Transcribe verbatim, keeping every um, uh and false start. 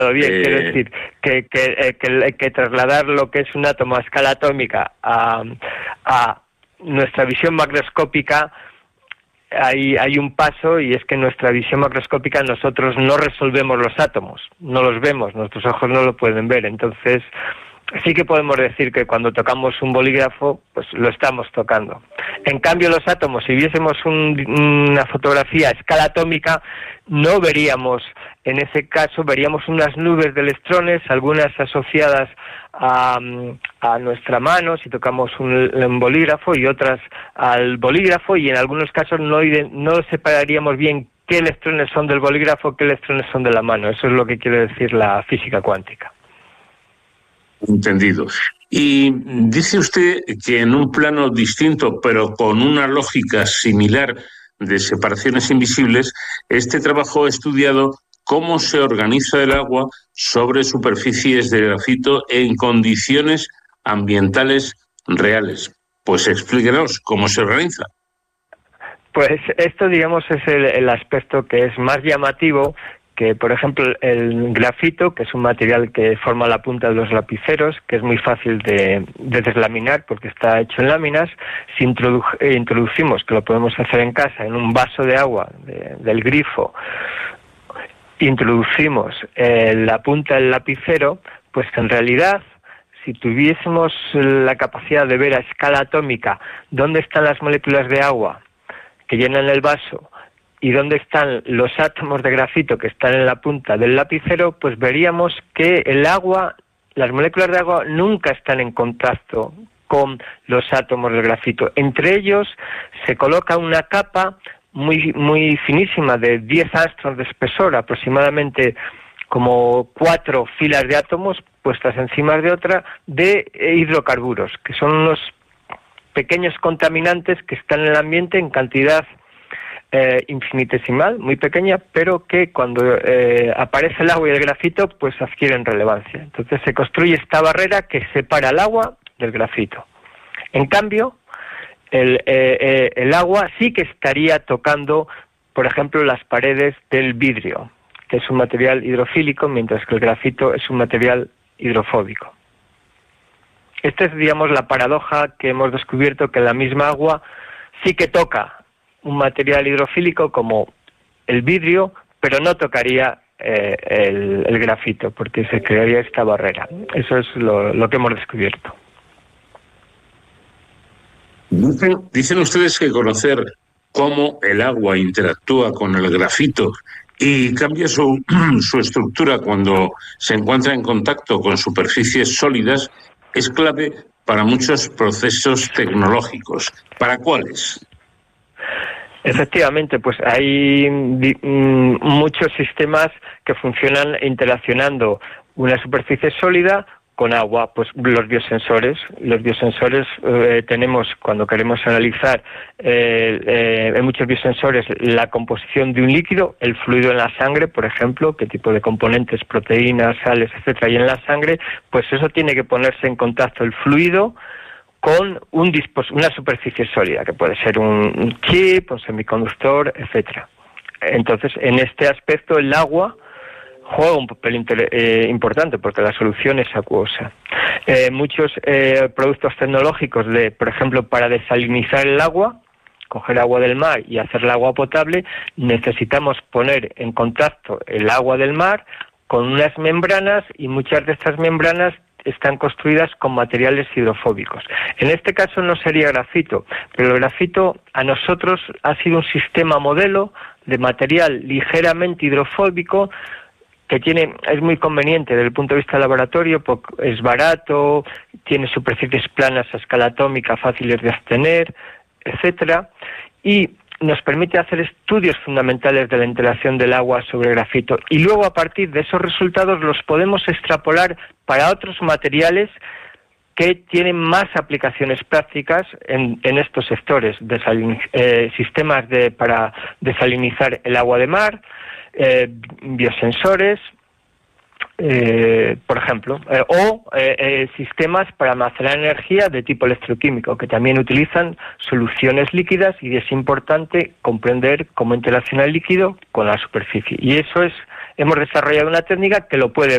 bien, eh... quiero decir que, que, eh, que, que trasladar lo que es un átomo a escala atómica a, a nuestra visión macroscópica, hay, hay un paso, y es que en nuestra visión macroscópica nosotros no resolvemos los átomos, no los vemos, nuestros ojos no lo pueden ver. Entonces sí que podemos decir que cuando tocamos un bolígrafo, pues lo estamos tocando. En cambio, los átomos, si viésemos un, una fotografía a escala atómica, no veríamos, en ese caso, veríamos unas nubes de electrones, algunas asociadas a, a nuestra mano, si tocamos un, un bolígrafo, y otras al bolígrafo, y en algunos casos no, no separaríamos bien qué electrones son del bolígrafo, qué electrones son de la mano. Eso es lo que quiere decir la física cuántica. Entendido. Y dice usted que en un plano distinto, pero con una lógica similar de separaciones invisibles, este trabajo ha estudiado cómo se organiza el agua sobre superficies de grafito en condiciones ambientales reales. Pues explíquenos cómo se organiza. Pues esto, digamos, es el, el aspecto que es más llamativo, que, por ejemplo, el grafito, que es un material que forma la punta de los lapiceros, que es muy fácil de, de deslaminar porque está hecho en láminas. Si introdu introducimos, que lo podemos hacer en casa, en un vaso de agua de, del grifo, introducimos eh, la punta del lapicero, pues en realidad, si tuviésemos la capacidad de ver a escala atómica dónde están las moléculas de agua que llenan el vaso y dónde están los átomos de grafito que están en la punta del lapicero, pues veríamos que el agua, las moléculas de agua nunca están en contacto con los átomos de grafito. Entre ellos se coloca una capa muy, muy finísima de diez angstroms de espesor, aproximadamente como cuatro filas de átomos puestas encima de otra, de hidrocarburos, que son unos pequeños contaminantes que están en el ambiente en cantidad Eh, infinitesimal, muy pequeña, pero que cuando eh, aparece el agua y el grafito, pues adquieren relevancia. Entonces se construye esta barrera que separa el agua del grafito. En cambio, el, eh, eh, el agua sí que estaría tocando, por ejemplo, las paredes del vidrio, que es un material hidrofílico, mientras que el grafito es un material hidrofóbico. Esta es, digamos, la paradoja que hemos descubierto, que la misma agua sí que toca un material hidrofílico como el vidrio, pero no tocaría eh, el, el grafito, porque se crearía esta barrera. Eso es lo, lo que hemos descubierto. Dicen, dicen ustedes que conocer cómo el agua interactúa con el grafito y cambia su, su estructura cuando se encuentra en contacto con superficies sólidas es clave para muchos procesos tecnológicos. ¿Para cuáles? Efectivamente, pues hay muchos sistemas que funcionan interaccionando una superficie sólida con agua, pues los biosensores. Los biosensores eh, tenemos, cuando queremos analizar eh, eh, en muchos biosensores la composición de un líquido, el fluido en la sangre, por ejemplo, qué tipo de componentes, proteínas, sales, etcétera, hay en la sangre, pues eso tiene que ponerse en contacto el fluido con un dispos una superficie sólida, que puede ser un chip, un semiconductor, etcétera. Entonces, en este aspecto, el agua juega un papel eh, importante, porque la solución es acuosa. Eh, muchos eh, productos tecnológicos, de, por ejemplo, para desalinizar el agua, coger agua del mar y hacer el agua potable, necesitamos poner en contacto el agua del mar con unas membranas, y muchas de estas membranas están construidas con materiales hidrofóbicos. En este caso no sería grafito, pero el grafito a nosotros ha sido un sistema modelo de material ligeramente hidrofóbico que tiene, es muy conveniente desde el punto de vista del laboratorio, porque es barato, tiene superficies planas a escala atómica fáciles de obtener, etcétera, y nos permite hacer estudios fundamentales de la interacción del agua sobre el grafito, y luego a partir de esos resultados los podemos extrapolar para otros materiales que tienen más aplicaciones prácticas en, en estos sectores, desalin, eh, sistemas de, para desalinizar el agua de mar, eh, biosensores, Eh, por ejemplo, eh, o eh, eh, sistemas para almacenar energía de tipo electroquímico, que también utilizan soluciones líquidas, y es importante comprender cómo interacciona el líquido con la superficie. Y eso es, hemos desarrollado una técnica que lo puede